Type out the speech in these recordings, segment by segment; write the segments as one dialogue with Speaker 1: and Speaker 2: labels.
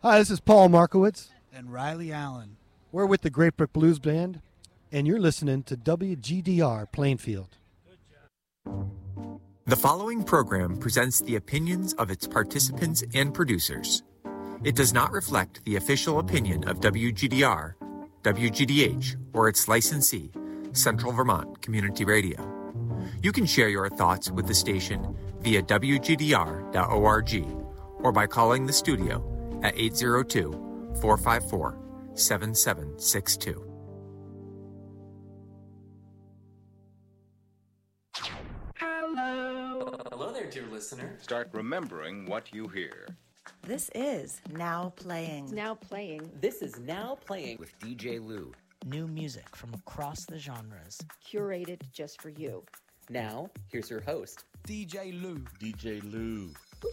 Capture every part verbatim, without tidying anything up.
Speaker 1: Hi, this is Paul Markowitz.
Speaker 2: And Riley Allen.
Speaker 1: We're with the Great Brook Blues Band, and you're listening to W G D R Plainfield.
Speaker 3: The following program presents the opinions of its participants and producers. It does not reflect the official opinion of W G D R, W G D H, or its licensee, Central Vermont Community Radio. You can share your thoughts with the station via W G D R dot org or by calling the studio at eight zero two, four five four, seven seven six two.
Speaker 4: Hello. Hello there, dear listener.
Speaker 5: Start remembering what you hear.
Speaker 6: This is Now Playing.
Speaker 7: Now Playing.
Speaker 4: This is Now Playing
Speaker 8: with D J Lou.
Speaker 9: New music from across the genres.
Speaker 7: Curated just for you.
Speaker 4: Now, here's your host,
Speaker 2: D J Lou.
Speaker 5: D J Lou.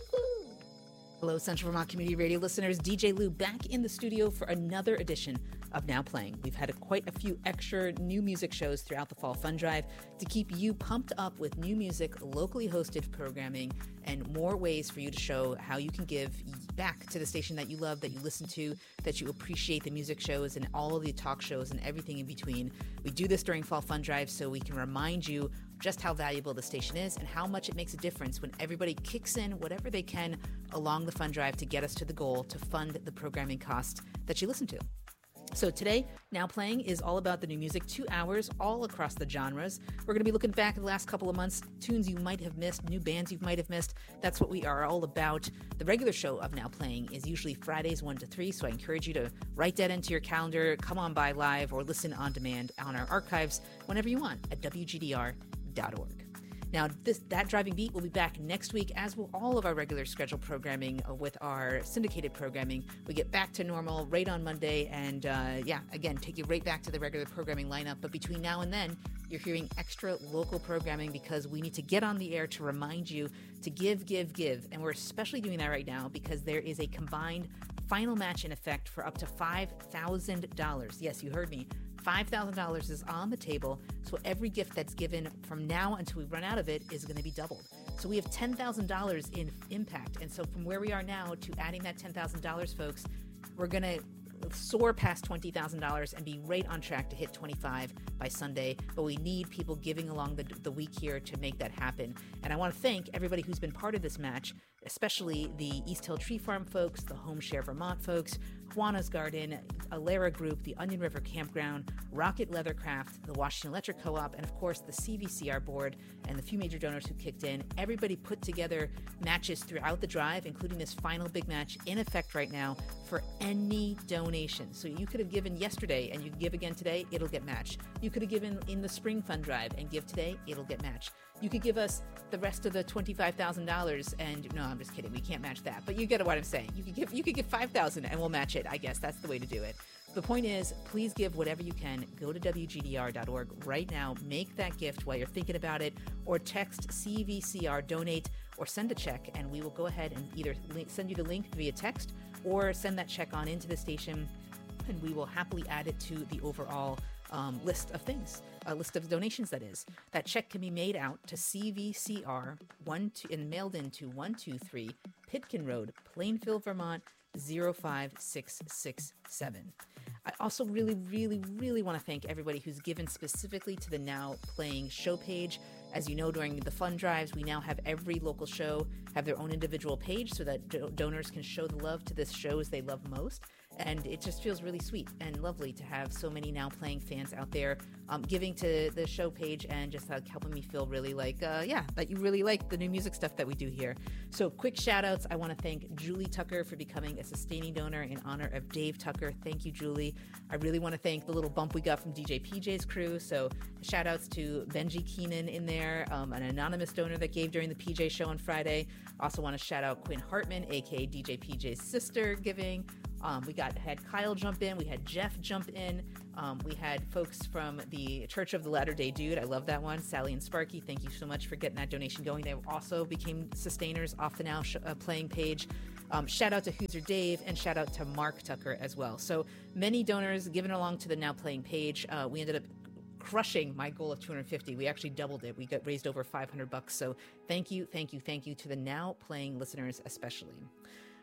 Speaker 10: Hello, Central Vermont Community Radio listeners. D J Lou back in the studio for another edition of Now Playing. We've had a, quite a few extra new music shows throughout the Fall Fun Drive to keep you pumped up with new music, locally hosted programming, and more ways for you to show how you can give back to the station that you love, that you listen to, that you appreciate the music shows and all of the talk shows and everything in between. We do this during Fall Fun Drive so we can remind you just how valuable the station is and how much it makes a difference when everybody kicks in whatever they can along the fun drive to get us to the goal to fund the programming costs that you listen to. So today, Now Playing is all about the new music, two hours all across the genres. We're going to be looking back at the last couple of months, tunes you might have missed, new bands you might have missed. That's what we are all about. The regular show of Now Playing is usually Fridays one to three, so I encourage you to write that into your calendar, come on by live, or listen on demand on our archives whenever you want at W G D R dot org. Now, this, that Driving Beat will be back next week, as will all of our regular scheduled programming with our syndicated programming. We get back to normal right on Monday, and uh, yeah, again, take you right back to the regular programming lineup. But between now and then, you're hearing extra local programming because we need to get on the air to remind you to give, give, give. And we're especially doing that right now because there is a combined final match in effect for up to five thousand dollars. Yes, you heard me. five thousand dollars is on the table, so every gift that's given from now until we run out of it is going to be doubled. So we have ten thousand dollars in impact, and so from where we are now to adding that ten thousand dollars, folks, we're going to soar past twenty thousand dollars and be right on track to hit twenty-five by Sunday, but we need people giving along the, the week here to make that happen. And I want to thank everybody who's been part of this match, especially the East Hill Tree Farm folks, the Home Share Vermont folks, Juana's Garden, Alera Group, the Onion River Campground, Rocket Leathercraft, the Washington Electric Co-op, and of course the C V C R board and the few major donors who kicked in. Everybody put together matches throughout the drive, including this final big match in effect right now for any donation. So you could have given yesterday and you can give again today, it'll get matched. You could have given in the Spring Fund Drive and give today, it'll get matched. You could give us the rest of the twenty-five thousand dollars, and no, I'm just kidding. We can't match that. But you get what I'm saying. You could give you could give five thousand dollars and we'll match it. I guess that's the way to do it. The point is, please give whatever you can. Go to W G D R dot org right now. Make that gift while you're thinking about it, or text C V C R donate, or send a check, and we will go ahead and either send you the link via text or send that check on into the station, and we will happily add it to the overall Um, list of things, a list of donations, that is. That check can be made out to C V C R one two, and mailed in to one two three Pitkin Road, Plainfield, Vermont, zero five six six seven. I also really, really, really want to thank everybody who's given specifically to the Now Playing show page. As you know, during the fund drives, we now have every local show have their own individual page so that do- donors can show the love to the shows they love most. And it just feels really sweet and lovely to have so many Now Playing fans out there um, giving to the show page and just uh, helping me feel really like, uh, yeah, that you really like the new music stuff that we do here. So quick shout outs. I want to thank Julie Tucker for becoming a sustaining donor in honor of Dave Tucker. Thank you, Julie. I really want to thank the little bump we got from D J P J's crew. So shout outs to Benji Keenan in there, um, an anonymous donor that gave during the P J show on Friday. Also want to shout out Quinn Hartman, aka D J P J's sister, giving. Um, we got had Kyle jump in. We had Jeff jump in. Um, we had folks from the Church of the Latter-day Dude. I love that one. Sally and Sparky, thank you so much for getting that donation going. They also became sustainers off the Now sh- uh, Playing page. Um, shout out to Hoosier Dave and shout out to Mark Tucker as well. So many donors given along to the Now Playing page. Uh, we ended up crushing my goal of two hundred fifty. We actually doubled it. We got raised over five hundred bucks. So thank you, thank you, thank you to the Now Playing listeners especially.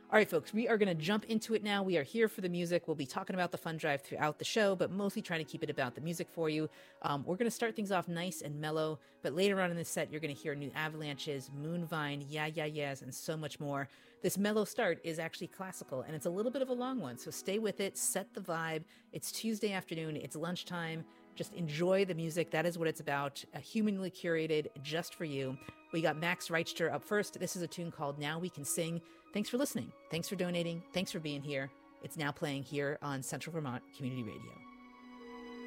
Speaker 10: All right, folks, we are going to jump into it now. We are here for the music. We'll be talking about the fun drive throughout the show, but mostly trying to keep it about the music for you. Um, we're going to start things off nice and mellow, but later on in the set, you're going to hear new Avalanches, Moonvine, Yeah Yeah Yeahs, and so much more. This mellow start is actually classical, and it's a little bit of a long one, so stay with it, set the vibe. It's Tuesday afternoon, it's lunchtime. Just enjoy the music. That is what it's about. Uh, humanly curated just for you. We got Max Reichter up first. This is a tune called Now We Can Sing. Thanks for listening. Thanks for donating. Thanks for being here. It's now playing here on Central Vermont Community Radio.